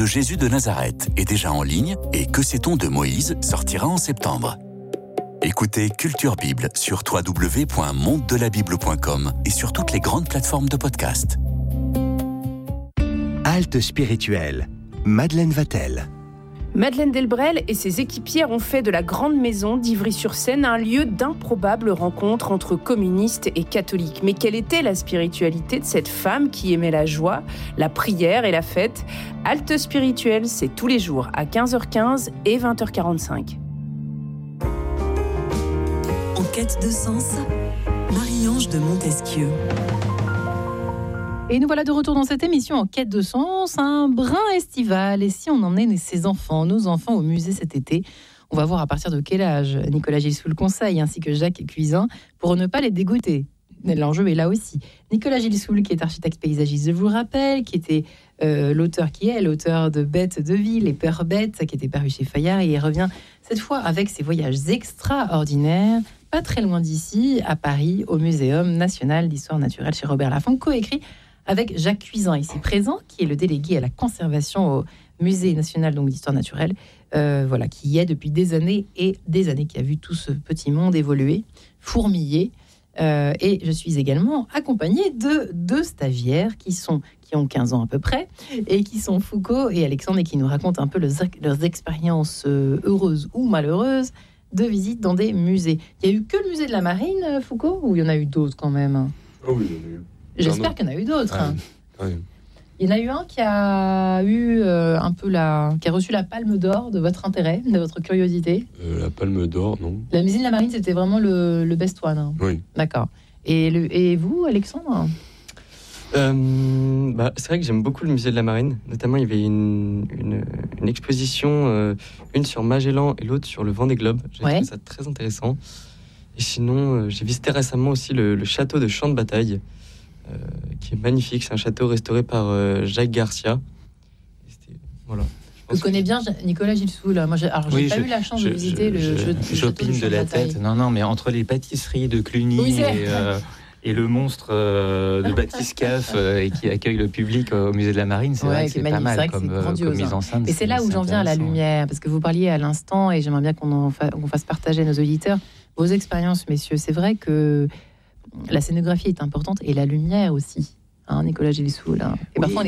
Le Jésus de Nazareth est déjà en ligne et Que sait-on de Moïse sortira en septembre. Écoutez Culture Bible sur www.mondelabible.com et sur toutes les grandes plateformes de podcast. Halte spirituelle, Madeleine Vatel. Madeleine Delbrel et ses équipières ont fait de la Grande Maison d'Ivry-sur-Seine un lieu d'improbables rencontres entre communistes et catholiques. Mais quelle était la spiritualité de cette femme qui aimait la joie, la prière et la fête ? Halte spirituelle, c'est tous les jours à 15h15 et 20h45. En quête de sens, Marie-Ange de Montesquieu. Et nous voilà de retour dans cette émission en quête de sens, un brin estival. Et si on emmenait ses enfants, nos enfants au musée cet été, on va voir à partir de quel âge Nicolas Gilsoul le conseille, ainsi que Jacques Cuisin, pour ne pas les dégoûter. L'enjeu est là aussi. Nicolas Gilsoul, qui est architecte paysagiste, je vous le rappelle, qui était l'auteur de Bêtes de ville, Les Pères Bêtes, qui était paru chez Fayard, et il revient cette fois avec ses voyages extraordinaires, pas très loin d'ici, à Paris, au Muséum national d'histoire naturelle chez Robert Laffont, coécrit avec Jacques Cuisin, ici présent, qui est le délégué à la conservation au Musée national d'histoire naturelle, qui y est depuis des années et des années, qui a vu tout ce petit monde évoluer, fourmiller. Et je suis également accompagnée de deux stagiaires qui ont 15 ans à peu près, et qui sont Foucault et Alexandre, et qui nous racontent un peu leurs expériences heureuses ou malheureuses de visite dans des musées. Il n'y a eu que le musée de la Marine, Foucault, ou il y en a eu d'autres quand même ? Oh oui, il y en a eu. J'espère qu'il y en a eu d'autres. Ouais. Il y en a eu un qui a eu qui a reçu la Palme d'Or de votre intérêt, de votre curiosité. La Palme d'Or, non. La musée de la Marine, c'était vraiment le best one. Hein. Oui. D'accord. Et vous, Alexandre ? C'est vrai que j'aime beaucoup le musée de la Marine. Notamment, il y avait une exposition, une sur Magellan et l'autre sur le Vendée Globe. J'ai trouvé ça très intéressant. Et sinon, j'ai visité récemment aussi le château de Champ de Bataille, qui est magnifique. C'est un château restauré par Jacques Garcia. Voilà. Je connais bien Nicolas Gilsoul. Moi, j'ai pas eu la chance de visiter le château de la tête. Non, mais entre les pâtisseries de Cluny et le monstre de Bathyscaphe qui accueille le public au musée de la Marine, c'est vrai que c'est pas mal comme mise en scène. Et c'est là où j'en viens à la lumière, parce que vous parliez à l'instant, et j'aimerais bien qu'on fasse partager à nos auditeurs vos expériences, messieurs. C'est vrai que la scénographie est importante, et la lumière aussi, Nicolas Gilsoul. Et parfois,